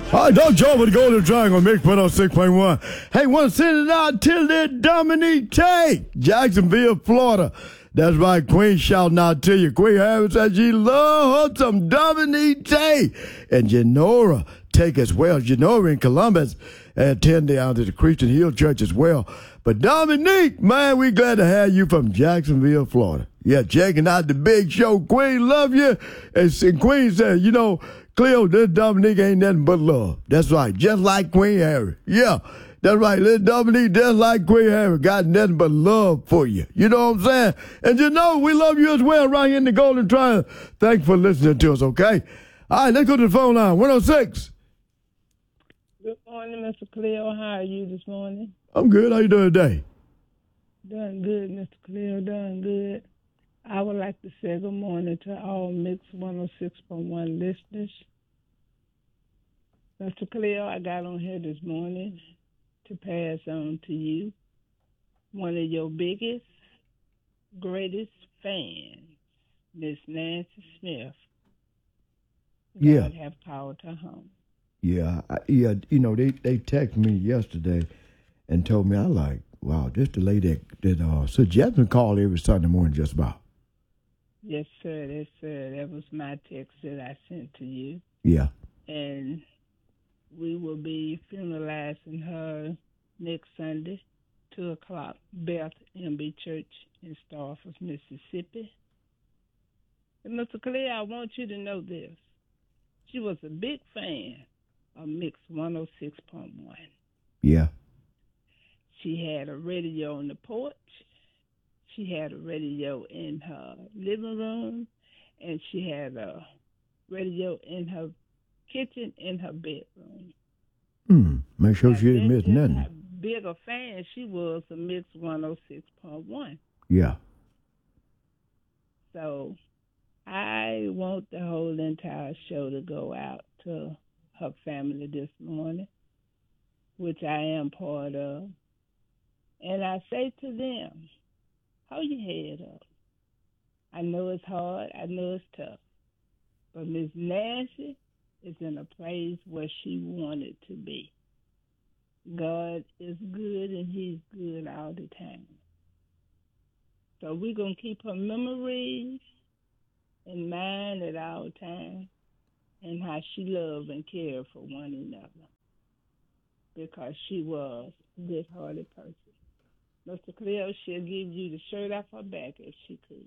All right, don't jump with the Golden Triangle, Mix 106.1. Hey, want to send it out till that Dominique Tate, Jacksonville, Florida. That's right, Queen shouting out to you. Queen Harris said she loves some Dominique Tate. And Genora Take as well. Genora in Columbus and attend down to the Christian Hill Church as well. But Dominique, man, we glad to have you from Jacksonville, Florida. Yeah, checking out the big show. Queen, love you. And Queen said, you know, Cleo, this Dominique ain't nothing but love. That's right, just like Queen Harry. Yeah, that's right, little Dominique, just like Queen Harry, got nothing but love for you. You know what I'm saying? And you know, we love you as well right here in the Golden Triangle. Thanks for listening to us, okay? All right, let's go to the phone line, 106. Good morning, Mr. Cleo. How are you this morning? I'm good. How you doing today? Doing good, Mr. Cleo, doing good. I would like to say good morning to all Mix 106.1 listeners. Mr. Cleo, I got on here this morning to pass on to you one of your biggest, greatest fans, Miss Nancy Smith. Yeah. God have power to home. Yeah, you know, they texted me yesterday and told me, I like, wow, this the lady that Sir Jasmine called every Sunday morning just about. Yes, sir. Yes, sir. That was my text that I sent to you. Yeah. And we will be funeralizing her next Sunday, 2 o'clock, Beth MB Church in Starford, Mississippi. And Mr. Clay, I want you to know this. She was a big fan of Mix 106.1. Yeah. She had a radio on the porch. She had a radio in her living room, and she had a radio in her kitchen in her bedroom. Make sure she didn't miss nothing. How big a fan she was of Mix 106.1. Yeah. So I want the whole entire show to go out to her family this morning, which I am part of. And I say to them, hold your head up. I know it's hard. I know it's tough. But Miss Nancy is in a place where she wanted to be. God is good, and he's good all the time. So we're going to keep her memories in mind at all times and how she loved and cared for one another, because she was a good-hearted person. Mr. Cleo, she'll give you the shirt off her back if she could.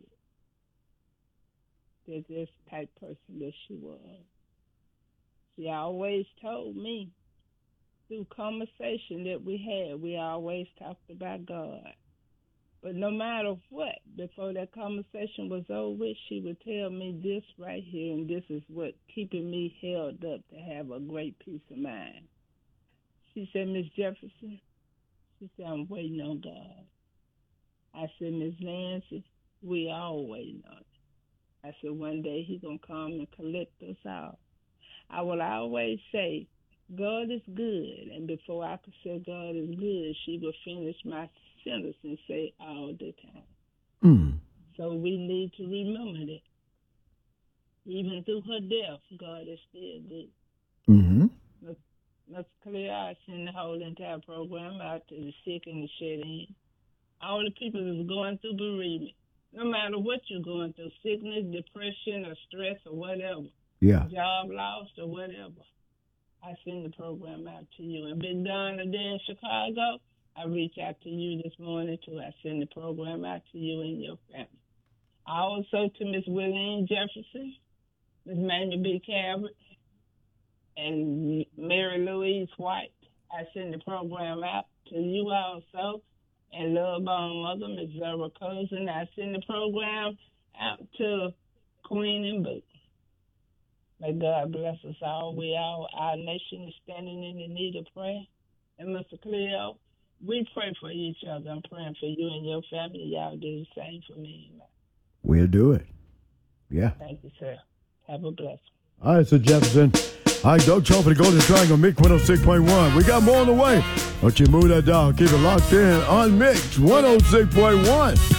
That's this type person that she was. She always told me, through conversation that we had, we always talked about God. But no matter what, before that conversation was over, she would tell me this right here, and this is what keeping me held up to have a great peace of mind. She said, Miss Jefferson, she said, I'm waiting on God. I said, Miss Nancy, we all waiting on it. I said, one day he's going to come and collect us all. I will always say, God is good. And before I could say God is good, she would finish my sentence and say all the time. So we need to remember that. Even through her death, God is still good. Mr. Clear, I send the whole entire program out to the sick and the shed in. All the people that's going through bereavement. No matter what you're going through, sickness, depression, or stress, or whatever. Yeah. Job loss, or whatever. I send the program out to you. And Big Donna there in Chicago, I reach out to you this morning, too. I send the program out to you and your family. Also to Miss William Jefferson, Miss Mamie B. Cabot, and Mary Louise White. I send the program out to you also. And Love Bone Mother, Miss Zara Cousin. I send the program out to Queen and Boo. May God bless us all. Our nation is standing in the need of prayer. And Mr. Cleo, we pray for each other. I'm praying for you and your family. Y'all do the same for me. We'll do it. Yeah. Thank you, sir. Have a blessing. All right, Sir Jefferson. All right, don't jump for the Golden Triangle, Mix 106.1. We got more on the way. Don't you move that dial. Keep it locked in on Mix 106.1.